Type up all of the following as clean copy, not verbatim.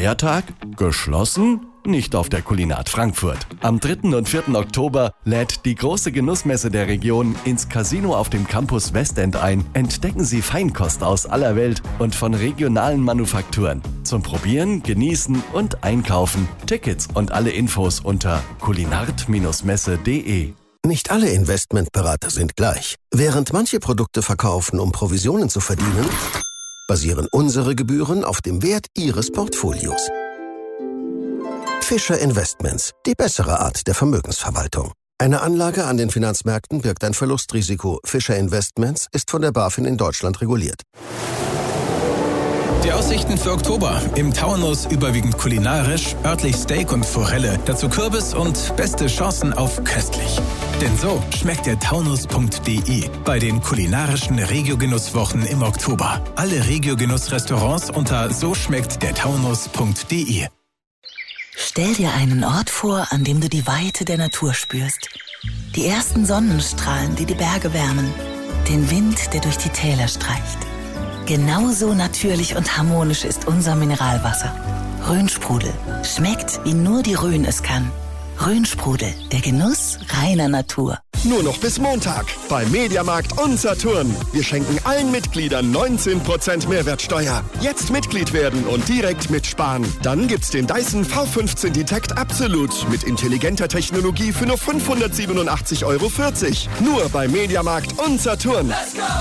Feiertag? Geschlossen? Nicht auf der Kulinat Frankfurt. Am 3. und 4. Oktober lädt die große Genussmesse der Region ins Casino auf dem Campus Westend ein. Entdecken Sie Feinkost aus aller Welt und von regionalen Manufakturen. Zum Probieren, Genießen und Einkaufen. Tickets und alle Infos unter kulinart-messe.de. Nicht alle Investmentberater sind gleich. Während manche Produkte verkaufen, um Provisionen zu verdienen, basieren unsere Gebühren auf dem Wert Ihres Portfolios. Fischer Investments, die bessere Art der Vermögensverwaltung. Eine Anlage an den Finanzmärkten birgt ein Verlustrisiko. Fischer Investments ist von der BaFin in Deutschland reguliert. Die Aussichten für Oktober. Im Taunus überwiegend kulinarisch, örtlich Steak und Forelle, dazu Kürbis und beste Chancen auf köstlich. Denn so schmeckt der Taunus.de bei den kulinarischen Regio-Genusswochen im Oktober. Alle Regio-Genuss-Restaurants unter so schmeckt der Taunus.de. Stell dir einen Ort vor, an dem du die Weite der Natur spürst. Die ersten Sonnenstrahlen, die die Berge wärmen. Den Wind, der durch die Täler streicht. Genauso natürlich und harmonisch ist unser Mineralwasser. Rhönsprudel. Schmeckt, wie nur die Rhön es kann. Rhönsprudel, der Genuss reiner Natur. Nur noch bis Montag bei Mediamarkt und Saturn. Wir schenken allen Mitgliedern 19% Mehrwertsteuer. Jetzt Mitglied werden und direkt mitsparen. Dann gibt's den Dyson V15 Detect Absolute mit intelligenter Technologie für nur 587,40 €. Nur bei Mediamarkt und Saturn. Let's go!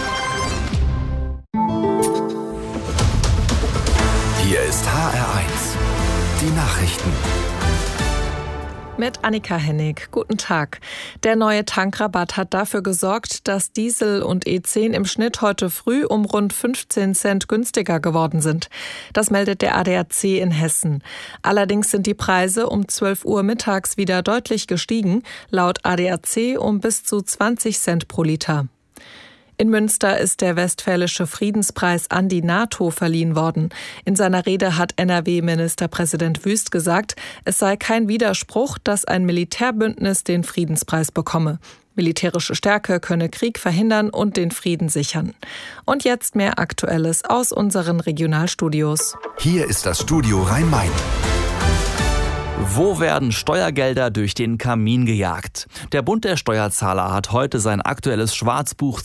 Hier ist HR1, die Nachrichten. Mit Annika Hennig. Guten Tag. Der neue Tankrabatt hat dafür gesorgt, dass Diesel und E10 im Schnitt heute früh um rund 15 Cent günstiger geworden sind. Das meldet der ADAC in Hessen. Allerdings sind die Preise um 12 Uhr mittags wieder deutlich gestiegen, laut ADAC um bis zu 20 Cent pro Liter. In Münster ist der Westfälische Friedenspreis an die NATO verliehen worden. In seiner Rede hat NRW-Ministerpräsident Wüst gesagt, es sei kein Widerspruch, dass ein Militärbündnis den Friedenspreis bekomme. Militärische Stärke könne Krieg verhindern und den Frieden sichern. Und jetzt mehr Aktuelles aus unseren Regionalstudios. Hier ist das Studio Rhein-Main. Wo werden Steuergelder durch den Kamin gejagt? Der Bund der Steuerzahler hat heute sein aktuelles Schwarzbuch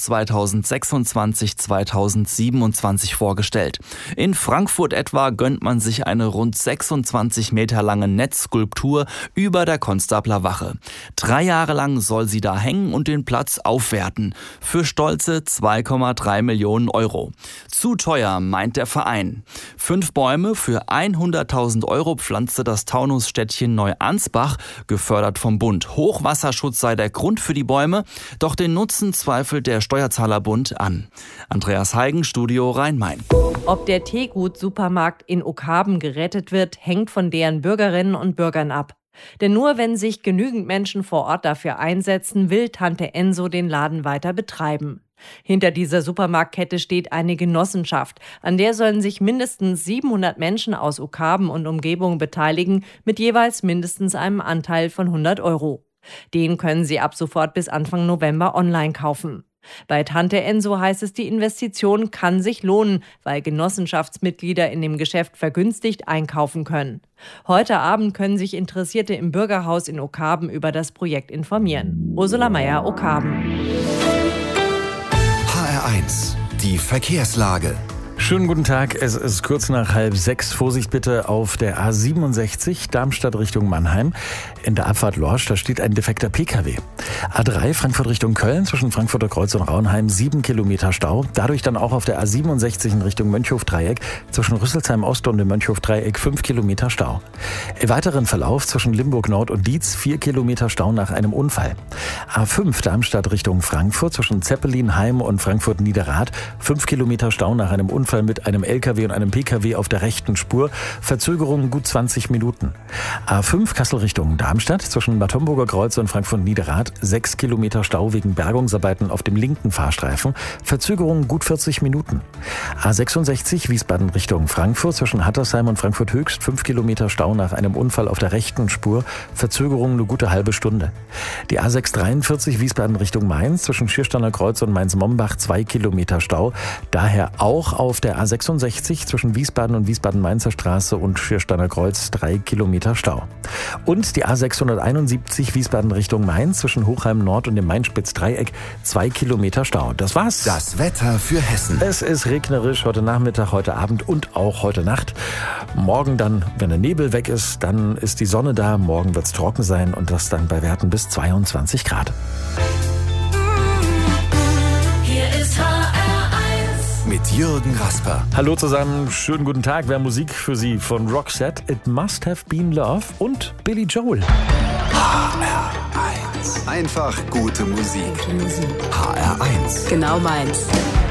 2026-2027 vorgestellt. In Frankfurt etwa gönnt man sich eine rund 26 Meter lange Netzskulptur über der Konstabler Wache. 3 Jahre lang soll sie da hängen und den Platz aufwerten. Für stolze 2,3 Millionen €. Zu teuer, meint der Verein. 5 Bäume für 100.000 € pflanzte das Taunusstädtchen Neuansbach, gefördert vom Bund. Hochwasserschutz sei der Grund für die Bäume, doch den Nutzen zweifelt der Steuerzahlerbund an. Andreas Heigen, Studio Rhein-Main. Ob der Teegut-Supermarkt in Ockhaben gerettet wird, hängt von deren Bürgerinnen und Bürgern ab. Denn nur wenn sich genügend Menschen vor Ort dafür einsetzen, will Tante Enso den Laden weiter betreiben. Hinter dieser Supermarktkette steht eine Genossenschaft. An der sollen sich mindestens 700 Menschen aus Ockhaben und Umgebung beteiligen, mit jeweils mindestens einem Anteil von 100 €. Den können sie ab sofort bis Anfang November online kaufen. Bei Tante Enso heißt es, die Investition kann sich lohnen, weil Genossenschaftsmitglieder in dem Geschäft vergünstigt einkaufen können. Heute Abend können sich Interessierte im Bürgerhaus in Ockhaben über das Projekt informieren. Ursula Meier, Ockhaben. HR1, die Verkehrslage. Schönen guten Tag, es ist kurz nach 5:30. Vorsicht bitte auf der A67 Darmstadt Richtung Mannheim. In der Abfahrt Lorsch, da steht ein defekter Pkw. A3 Frankfurt Richtung Köln zwischen Frankfurter Kreuz und Raunheim 7 Kilometer Stau. Dadurch dann auch auf der A67 in Richtung Mönchhof-Dreieck zwischen Rüsselsheim Ost und dem Mönchhof-Dreieck 5 Kilometer Stau. Im weiteren Verlauf zwischen Limburg Nord und Dietz 4 Kilometer Stau nach einem Unfall. A5 Darmstadt Richtung Frankfurt zwischen Zeppelinheim und Frankfurt Niederrad 5 Kilometer Stau nach einem Unfall mit einem LKW und einem PKW auf der rechten Spur. Verzögerung gut 20 Minuten. A5 Kassel Richtung Darmstadt zwischen Bad Homburger Kreuz und Frankfurt Niederrad 6 Kilometer Stau wegen Bergungsarbeiten auf dem linken Fahrstreifen. Verzögerung gut 40 Minuten. A66 Wiesbaden Richtung Frankfurt zwischen Hattersheim und Frankfurt Höchst 5 Kilometer Stau nach einem Unfall auf der rechten Spur. Verzögerung eine gute halbe Stunde. Die A643 Wiesbaden Richtung Mainz zwischen Schiersteiner Kreuz und Mainz-Mombach 2 Kilometer Stau. Daher auch auf auf der A66 zwischen Wiesbaden und Wiesbaden-Mainzer Straße und Schiersteiner Kreuz 3 Kilometer Stau. Und die A671 Wiesbaden Richtung Mainz zwischen Hochheim Nord und dem Main-Spitz-Dreieck 2 Kilometer Stau. Das war's. Das Wetter für Hessen. Es ist regnerisch heute Nachmittag, heute Abend und auch heute Nacht. Morgen dann, wenn der Nebel weg ist, dann ist die Sonne da. Morgen wird's trocken sein und das dann bei Werten bis 22 Grad. Hier ist HR1 mit Jürgen Rasper. Hallo zusammen, schönen guten Tag. Wir haben Musik für Sie von Roxette, It Must Have Been Love und Billy Joel. HR1. Einfach gute Musik. HR1. Genau meins.